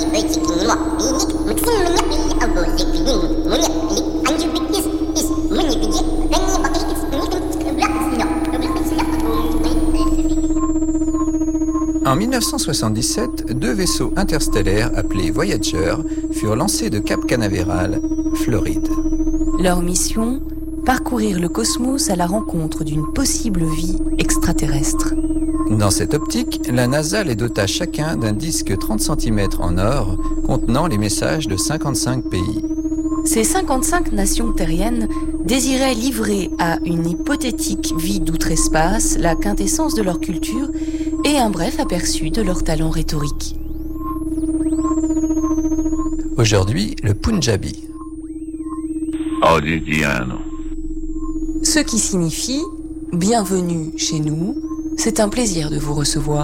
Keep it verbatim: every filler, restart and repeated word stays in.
En dix-neuf cent soixante-dix-sept, deux vaisseaux interstellaires appelés Voyager furent lancés de Cap Canaveral, Floride. Leur mission, parcourir le cosmos à la rencontre d'une possible vie extraterrestre. Dans cette optique, la NASA les dota chacun d'un disque trente centimètres en or contenant les messages de cinquante-cinq pays. Ces cinquante-cinq nations terriennes désiraient livrer à une hypothétique vie d'outre-espace la quintessence de leur culture et un bref aperçu de leur talent rhétorique. Aujourd'hui, le Punjabi. Audigiano. Ce qui signifie « Bienvenue chez nous, c'est un plaisir de vous recevoir ».